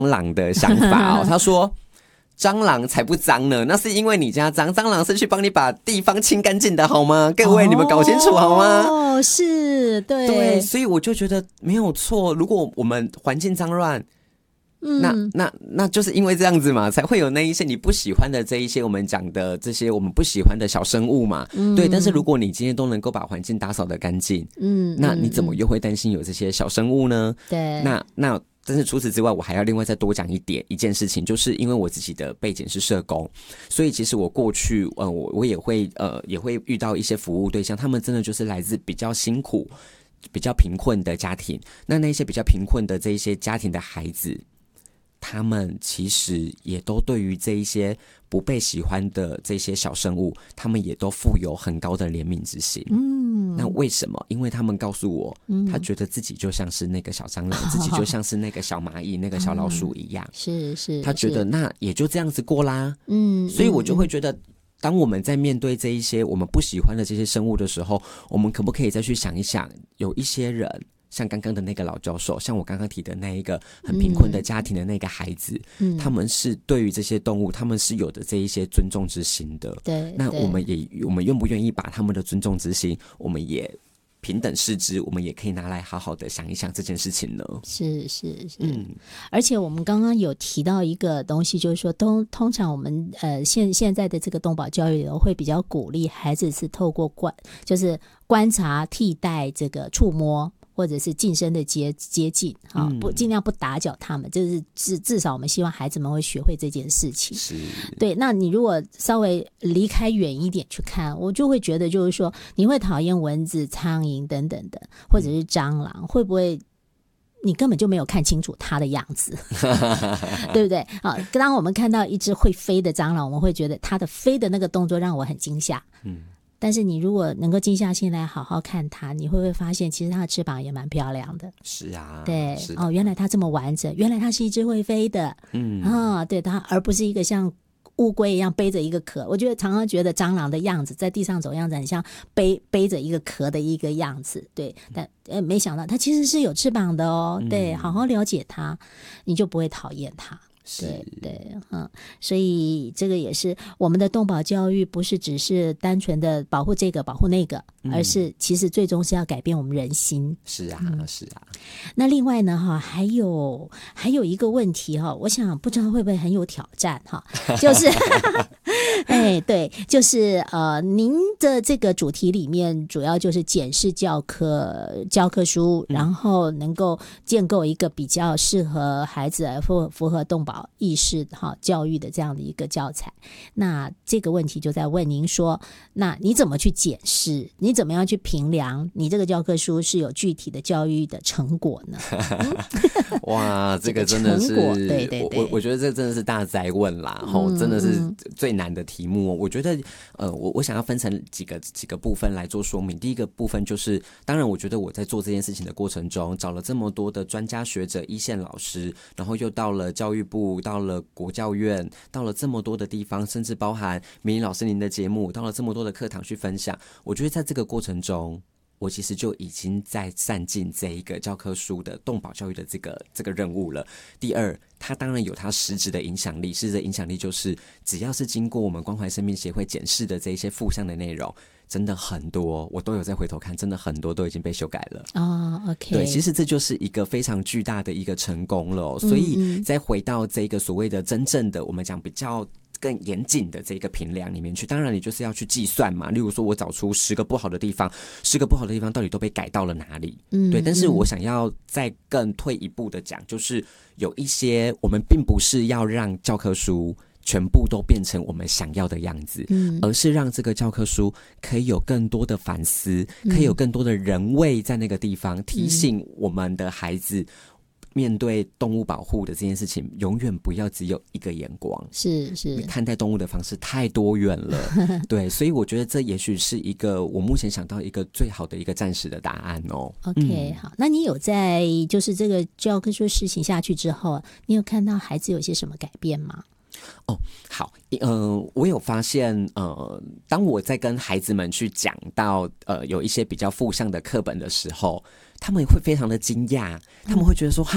螂的想法哦。他说蟑螂才不脏呢，那是因为你家脏，蟑螂是去帮你把地方清干净的好吗？各位，你们搞清楚好吗？ 哦，是，对对，所以我就觉得没有错。如果我们环境脏乱，那就是因为这样子嘛，才会有那一些你不喜欢的这一些我们讲的这些我们不喜欢的小生物嘛。对，但是如果你今天都能够把环境打扫得干净，那你怎么又会担心有这些小生物呢？ 对， 那但是除此之外，我还要另外再多讲一件事情，就是因为我自己的背景是社工，所以其实我过去我也会遇到一些服务对象，他们真的就是来自比较辛苦、比较贫困的家庭。那些比较贫困的这一些家庭的孩子，他们其实也都对于这一些不被喜欢的这些小生物，他们也都负有很高的怜悯之心。那为什么？因为他们告诉我，他觉得自己就像是那个小蟑螂，自己就像是那个小蚂蚁、那个小老鼠一样。 是， 他觉得那也就这样子过啦。所以我就会觉得，当我们在面对这一些我们不喜欢的这些生物的时候，我们可不可以再去想一想，有一些人。像刚刚的那个老教授，像我刚刚提的那一个很贫困的家庭的那个孩子，他们是对于这些动物，他们是有的这一些尊重之心的。 对， 那我们愿不愿意把他们的尊重之心，我们也平等视之，我们也可以拿来好好的想一想这件事情呢？ 是，而且我们刚刚有提到一个东西，就是说通常我们现在的这个动保教育会比较鼓励孩子是透过就是观察替代这个触摸。或者是近身的接近，不尽量不打搅他们，就是至少我们希望孩子们会学会这件事情。 是， 对。那你如果稍微离开远一点去看，我就会觉得就是说，你会讨厌蚊子、苍蝇等等的，或者是蟑螂，会不会？你根本就没有看清楚它的样子，对不对？当我们看到一只会飞的蟑螂，我们会觉得它的飞的那个动作让我很惊吓。但是你如果能够静下心来好好看它，你会不会发现其实它的翅膀也蛮漂亮的？ 是啊， 对，原来它这么完整，原来它是一只会飞的，对，它而不是一个像乌龟一样背着一个壳。我常常觉得蟑螂的样子，在地上走样子很像背着一个壳的一个样子，对，但没想到它其实是有翅膀的哦。对，好好了解它，你就不会讨厌它。对，所以这个也是我们的动保教育，不是只是单纯的保护这个保护那个，而是其实最终是要改变我们人心。 是啊。 那另外呢，还有一个问题我想不知道会不会很有挑战就是对，就是您的这个主题里面主要就是检视教科书，然后能够建构一个比较适合孩子符合动保意识教育的这样的一个教材。那这个问题就在问您说，那你怎么去检视，你怎么样去评量你这个教科书是有具体的教育的成果呢？ 哇，这个真的是对， 我觉得这真的是大哉问啦，真的是最难的题目。我觉得我想要分成几个部分来做说明。第一个部分就是，当然我觉得我在做这件事情的过程中，找了这么多的专家学者、一线老师，然后又到了教育部，到了国教院，到了这么多的地方，甚至包含明仪老师您的节目，到了这么多的课堂去分享。我觉得在这个过程中，我其实就已经在善尽这一个教科书的动保教育的这个任务了。第二，它当然有它实质的影响力，实质的影响力就是只要是经过我们关怀生命协会检视的这一些负向的内容，真的很多我都有在回头看，真的很多都已经被修改了。 OK， 对，其实这就是一个非常巨大的一个成功了所以再回到这个所谓的真正的我们讲比较更严谨的这个评量里面去，当然你就是要去计算嘛。例如说我找出10个不好的地方，10个不好的地方到底都被改到了哪里？对。但是我想要再更退一步的讲，就是有一些我们并不是要让教科书全部都变成我们想要的样子，而是让这个教科书可以有更多的反思，可以有更多的人味在那个地方，提醒我们的孩子面对动物保护的这件事情，永远不要只有一个眼光， 是看待动物的方式太多元了对，所以我觉得这也许是一个我目前想到一个最好的一个暂时的答案 OK，好，那你有在就是这个教科书实行下去之后，你有看到孩子有些什么改变吗？ 好，我有发现，当我在跟孩子们去讲到有一些比较负向的课本的时候，他们会非常的惊讶，他们会觉得说哈，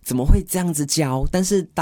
怎么会这样子教？但是